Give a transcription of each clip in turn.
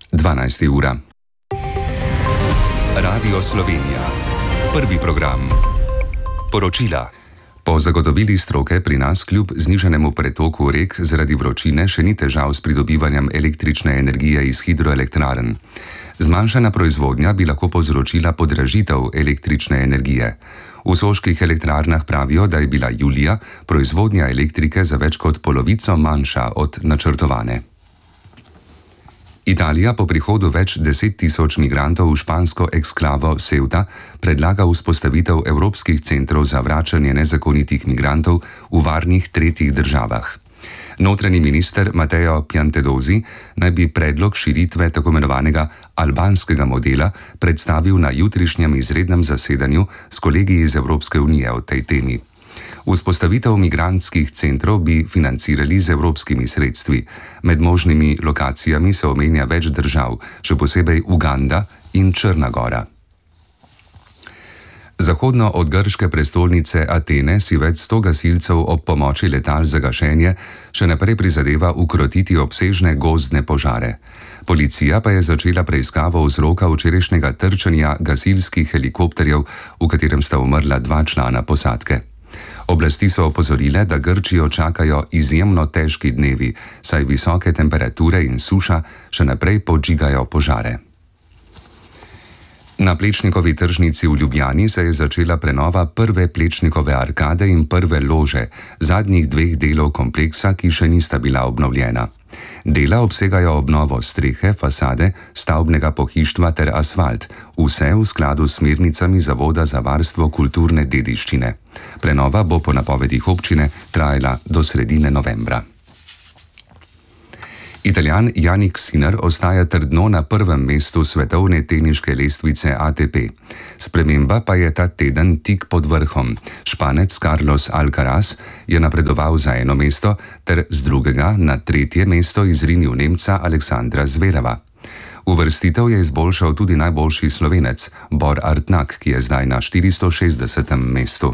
12. ura. Radio Slovenija. Prvi program. Poročila. Po zagotovili stroke pri nas kljub znižanemu pretoku rek zaradi vročine še ni težav s pridobivanjem električne energije iz hidroelektrarn. Zmanjšana proizvodnja bi lahko povzročila podražitev električne energije. V soških elektrarnah pravijo, da je bila julija proizvodnja elektrike za več kot polovico manjša od načrtovane. Italija po prihodu več 10.000 migrantov v špansko eksklavo Ceuta predlaga vzpostavitev evropskih centrov za vračanje nezakonitih migrantov v varnih tretjih državah. Notranji minister Matteo Piantedosi naj bi predlog širitve tako imenovanega albanskega modela predstavil na jutrišnjem izrednem zasedanju s kolegi iz Evropske unije o tej temi. Vzpostavitev migrantskih centrov bi financirali z evropskimi sredstvi. Med možnimi lokacijami se omenja več držav, še posebej Uganda in Črna Gora. Zahodno od grške prestolnice Atene si več 100 gasilcev ob pomoči letal za gašenje še naprej prizadeva ukrotiti obsežne gozdne požare. Policija pa je začela preiskavo vzroka včerajšnjega trčenja gasilskih helikopterjev, v katerem sta umrla 2 člana posadke. Oblasti so opozorile, da Grčijo čakajo izjemno težki dnevi, saj visoke temperature in suša še naprej podžigajo požare. Na Plečnikovi tržnici v Ljubljani se je začela prenova prve Plečnikove arkade in prve lože, zadnjih 2 delov kompleksa, ki še nista bila obnovljena. Dela obsegajo obnovo strehe, fasade, stavbnega pohištva ter asfalt, vse v skladu s smernicami Zavoda za varstvo kulturne dediščine. Prenova bo po napovedih občine trajala do sredine novembra. Italijan Jannik Sinner ostaja trdno na prvem mestu svetovne teniške lestvice ATP. Sprememba pa je ta teden tik pod vrhom. Španec Carlos Alcaraz je napredoval za 1 mesto ter z 2. na 3. mesto izrinil Nemca Aleksandra Zvereva. Uvrstitev je izboljšal tudi najboljši Slovenec Bor Artnak, ki je zdaj na 460. mestu.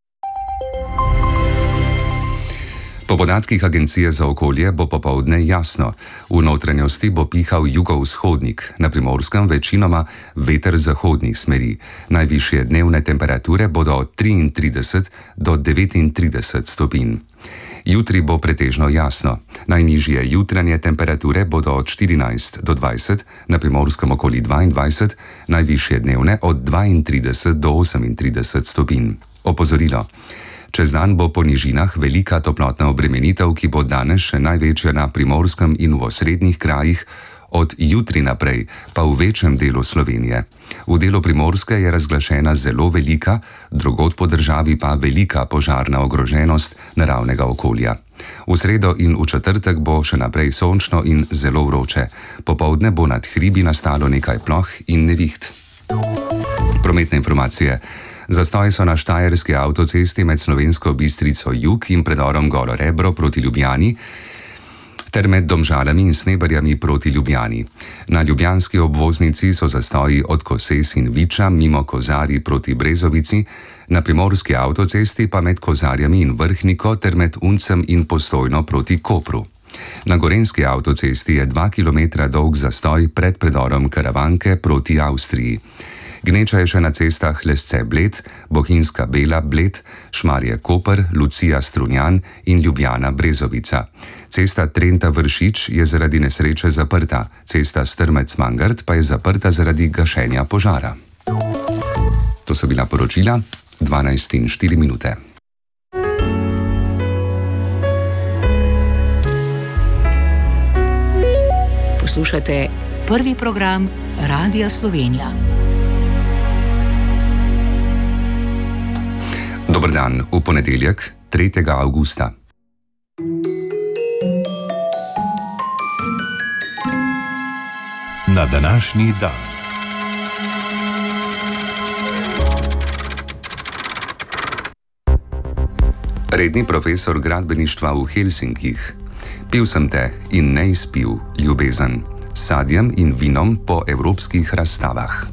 Po podatkih Agencije za okolje bo popoldne jasno. V notranjosti bo pihal jugovzhodnik, na Primorskem večinoma veter zahodnih smeri. Najvišje dnevne temperature bodo od 33 do 39 stopinj. Jutri bo pretežno jasno. Najnižje jutranje temperature bodo od 14 do 20, na Primorskem okoli 22, najvišje dnevne od 32 do 38 stopinj. Opozorilo. Čez dan bo po nižinah velika toplotna obremenitev, ki bo danes še največja na Primorskem in v osrednjih krajih, od jutri naprej pa v večjem delu Slovenije. V delu Primorske je razglašena zelo velika, drugod po državi pa velika požarna ogroženost naravnega okolja. V sredo in v četrtek bo še naprej sončno in zelo vroče. Popoldne bo nad hribi nastalo nekaj ploh in neviht. Prometne informacije. Zastoj so na štajerski avtocesti med Slovensko Bistrico jug in predorom Golo Rebro proti Ljubljani ter med Domžalami in Sneberjami proti Ljubljani. Na ljubljanski obvoznici so zastoji od Koses in Viča mimo Kozarij proti Brezovici, na primorski avtocesti pa med Kozarjami in Vrhniko ter med Uncem in Postojno proti Kopru. Na gorenjski avtocesti je 2 kilometra dolg zastoj pred predorom Karavanke proti Avstriji. Gneča je še na cestah Lesce-Bled, Bohinjska Bela-Bled, Šmarje-Koper, Lucija-Strunjan in Ljubljana-Brezovica. Cesta Trenta-Vršič je zaradi nesreče zaprta, cesta Strmec-Mangart pa je zaprta zaradi gašenja požara. To so bila poročila, 12:04. Poslušate prvi program Radia Slovenija. Dober dan, v ponedeljek, 3. avgusta. Na današnji dan. Redni profesor gradbeništva v Helsinkih. Pil sem te in ne izpil, ljubezen, s sadjem in vinom po evropskih razstavah.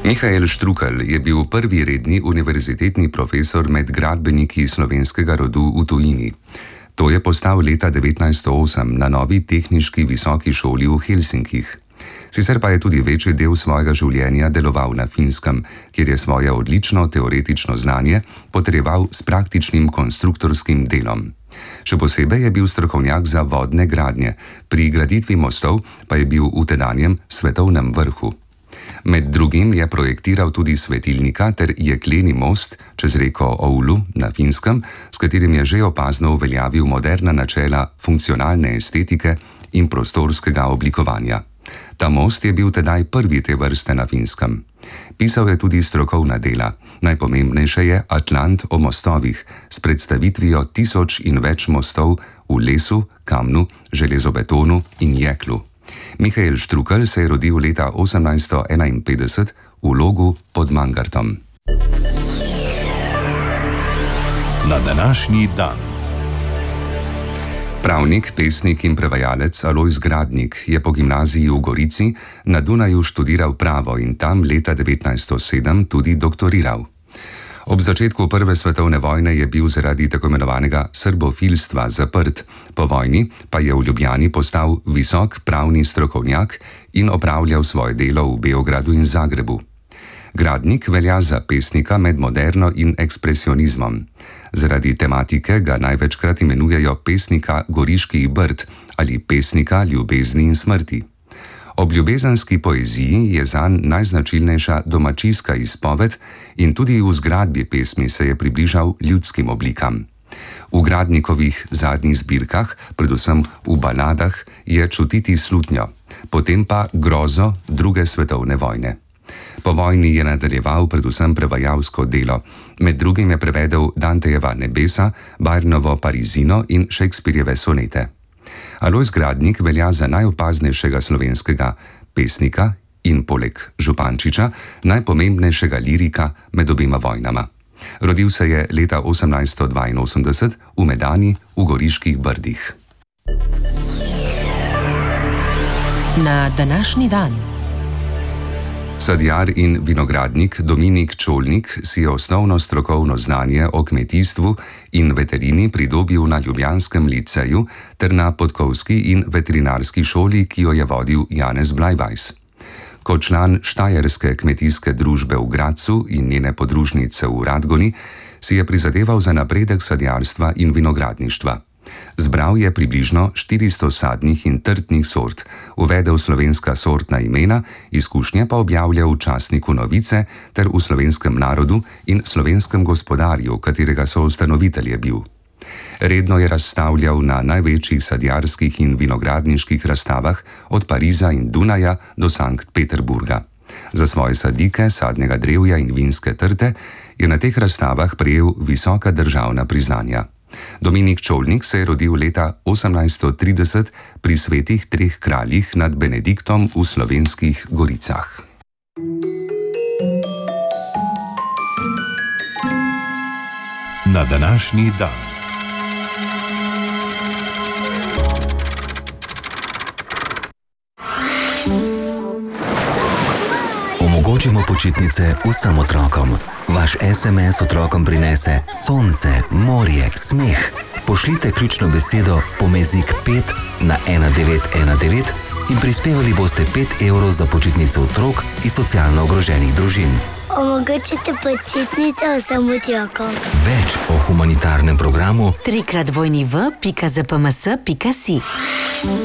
Mihael Štrukelj je bil prvi redni univerzitetni profesor med gradbeniki slovenskega rodu v tujini. To je postal leta 1908 na novi tehniški visoki šoli v Helsinkih. Sicer pa je tudi večji del svojega življenja deloval na Finskem, kjer je svoje odlično teoretično znanje potrjeval s praktičnim konstruktorskim delom. Še posebej je bil strokovnjak za vodne gradnje, pri graditvi mostov pa je bil v tedanjem svetovnem vrhu. Med drugim je projektiral tudi svetilnika ter jekleni most čez reko Oulu na Finskem, s katerim je že opazno uveljavil moderna načela funkcionalne estetike in prostorskega oblikovanja. Ta most je bil tedaj prvi te vrste na Finskem. Pisal je tudi strokovna dela. Najpomembnejše je Atlant o mostovih s predstavitvijo 1000 in več mostov v lesu, kamnu, železobetonu in jeklu. Mihael Štrukelj se je rodil leta 1851 v Logu pod Mangartom. Na današnji dan. Pravnik, pesnik in prevajalec Alojz Gradnik je po gimnaziji v Gorici na Dunaju študiral pravo in tam leta 1907 tudi doktoriral. Ob začetku Prve svetovne vojne je bil zaradi tako imenovanega srbofilstva zaprt, po vojni pa je v Ljubljani postal visok pravni strokovnjak in opravljal svoje delo v Beogradu in Zagrebu. Gradnik velja za pesnika med moderno in ekspresionizmom. Zaradi tematike ga največkrat imenujejo pesnika Goriških Brd ali pesnika ljubezni in smrti. Ob ljubezenski poeziji je zanj najznačilnejša domačijska izpoved in tudi v zgradbi pesmi se je približal ljudskim oblikam. V Gradnikovih zadnjih zbirkah, predvsem v baladah, je čutiti slutnjo, potem pa grozo druge svetovne vojne. Po vojni je nadaljeval predvsem prevajalsko delo. Med drugim je prevedel Dantejeva Nebesa, Byrnovo Parizino in Shakespearjeve sonete. Alojz Gradnik velja za najopaznejšega slovenskega pesnika in poleg Župančiča najpomembnejšega lirika med obema vojnama. Rodil se je leta 1882 v Medani v Goriških Brdih. Na današnji dan. Sadjar in vinogradnik Dominik Čolnik si je osnovno strokovno znanje o kmetijstvu in veterini pridobil na Ljubljanskem liceju ter na Podkovski in veterinarski šoli, ki jo je vodil Janez Blajvajs. Kot član Štajerske kmetijske družbe v Gradcu in njene podružnice v Radgoni si je prizadeval za napredek sadjarstva in vinogradništva. Zbral je približno 400 sadnih in trtnih sort, uvedel slovenska sortna imena, izkušnje pa objavljal v časniku Novice ter v Slovenskem narodu in Slovenskem gospodarju, katerega soustanovitelj je bil. Redno je razstavljal na največjih sadjarskih in vinogradniških razstavah od Pariza in Dunaja do Sankt Peterburga. Za svoje sadike, sadnega drevja in vinske trte je na teh razstavah prejel visoka državna priznanja. Dominik Čolnik se je rodil leta 1830 pri Svetih treh kraljih nad Benediktom v Slovenskih Goricah. Na današnji dan. Omogočimo počitnice vsem otrokom. Vaš SMS otrokom prinese sonce, morje, smeh. Pošljite ključno besedo pomezik 5 na 1919 in prispevali boste 5 evrov za počitnice otrok iz socialno ogroženih družin. Omogočite počitnice vsem otrokom. Več o humanitarnem programu 3x2v.zpms.si